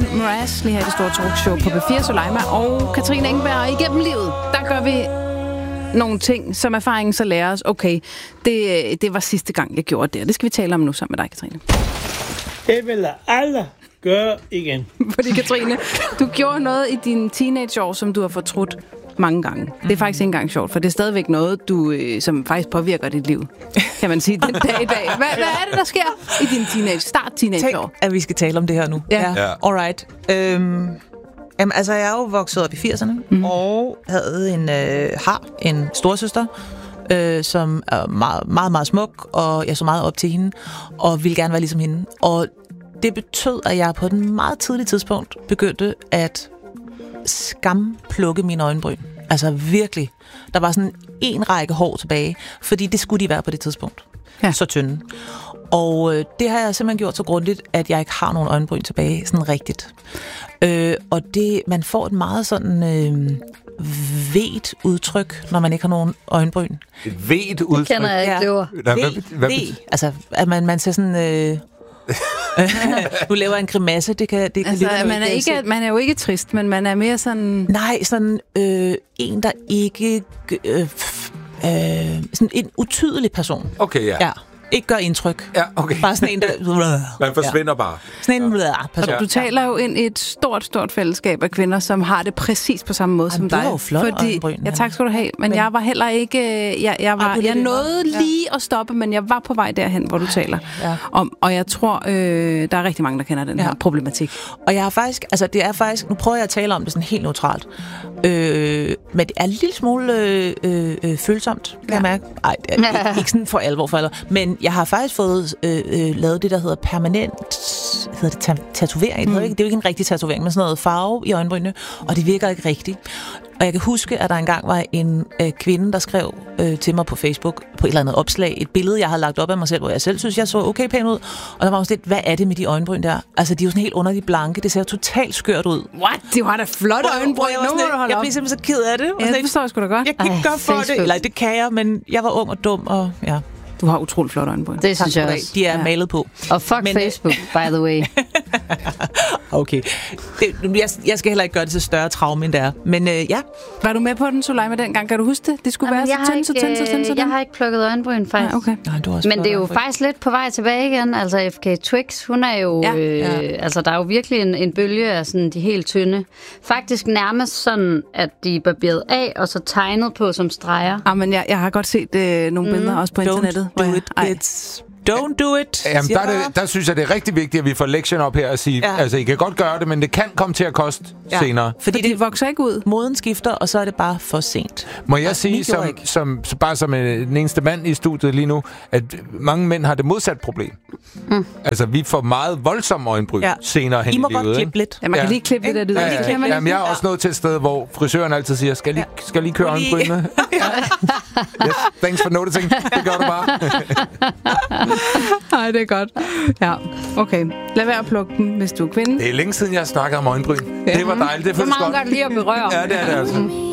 Mraz lige her i det store talkshow på P4. Soleima og Katrine Engberg. Og igennem livet, der gør vi nogle ting, som erfaringen så lærer os. Okay, det var sidste gang, jeg gjorde det. Det skal vi tale om nu sammen med dig, Katrine. Det vil jeg aldrig gøre igen. Fordi Katrine, du gjorde noget i dine teenageår, som du har fortrudt mange gange. Det er faktisk ikke engang sjovt, for det er stadigvæk noget, som faktisk påvirker dit liv, kan man sige, den dag i dag. Hvad er det, der sker i din teenageår? Tænk, at vi skal tale om det her nu. Ja. Alright. Jamen, altså, jeg er jo vokset op i 80'erne, og havde en storesøster, som er meget, meget, meget smuk, og jeg så meget op til hende, og ville gerne være ligesom hende. Og det betød, at jeg på et meget tidligt tidspunkt begyndte at skamplukke mine øjenbryn. Altså virkelig. Der var sådan en række hår tilbage, fordi det skulle de være på det tidspunkt. Ja. Så tynde. Og det har jeg simpelthen gjort så grundigt, at jeg ikke har nogen øjenbryn tilbage, sådan rigtigt. Og man får et meget sådan vedt udtryk, når man ikke har nogen øjenbryn. Et vedt udtryk? Det kender jeg ikke, det ord. Altså, at man ser sådan... du laver en grimasse, det kan altså, man er jo ikke trist, men man er mere sådan... Nej, sådan en, der ikke... sådan en utydelig person. Okay, ja. Ikke gør indtryk. Ja, okay. Bare sådan en, der... Man forsvinder bare. Sådan en person. Og du taler jo ind i et stort fællesskab af kvinder, som har det præcis på samme måde som dig. Du er jo flot øjenbryn. Ja, tak skal du have. Men jeg var heller ikke... Jeg nåede lige at stoppe, men jeg var på vej derhen, hvor du taler om. Og jeg tror, der er rigtig mange, der kender den her problematik. Og jeg har faktisk... Altså, det er faktisk... Nu prøver jeg at tale om det sådan helt neutralt. Men det er en lille smule følsomt, kan jeg mærke. Ej, ikke sådan for alvor. Men jeg har faktisk fået lavet det, der hedder permanent tatovering. Det er jo ikke en rigtig tatovering, men sådan noget farve i øjenbrynene, og det virker ikke rigtigt. Og jeg kan huske, at der engang var en kvinde, der skrev til mig på Facebook på et eller andet opslag, et billede, jeg havde lagt op af mig selv, hvor jeg selv synes, jeg så okay pæn ud. Og der var også lidt, hvad er det med de øjenbryn der? Altså, de er jo sådan helt underligt blanke. Det ser totalt skørt ud. What? Det var da flotte øjenbryn. Jeg blev simpelthen så ked af det. Ja, det forstår jeg sgu da godt. Jeg kan ikke gøre for det. Eller det kan jeg, men jeg var ung og dum, og ja. Du har utroligt flotte øjenbryn. Det synes jeg også. De er malet på. Og fuck Facebook, by the way. Okay. Jeg skal heller ikke gøre det til større traume, end det er. Men ja. Var du med på den, Soleima, dengang? Kan du huske det? Det skulle være så tyndt. Jeg har ikke plukket øjenbryn, faktisk. Ja, okay. Nej, men det er jo faktisk lidt på vej tilbage igen. Altså, FK Twix, hun er jo... Altså, der er jo virkelig en bølge af sådan de helt tynde. Faktisk nærmest sådan, at de er barberet af, og så tegnet på som streger. Ja, men jeg har godt set nogle billeder også på internettet. Don't do it. Jamen, der synes jeg, det er rigtig vigtigt, at vi får lektion op her og sige, altså, I kan godt gøre det, men det kan komme til at koste senere. Fordi det vokser ikke ud. Moden skifter, og så er det bare for sent. Må jeg sige, som den eneste mand i studiet lige nu, at mange mænd har det modsat problem. Altså, vi får meget voldsomme øjenbryn senere hen i livet. I må godt klippe lidt. Ja, man kan lige klippe lidt af det. Jamen, jeg er også nået til et sted, hvor frisøren altid siger, skal lige køre øjenbrynene? Yes, thanks for noticing. Det gør du bare. Nej, det er godt. Ja, okay. Lad være at plukke den, hvis du er kvinde. Det er længe siden, jeg har snakket om øjenbryn. Det var dejligt. Det føles godt. Hvor meget godt lige at berøre. Ja, det er det altså.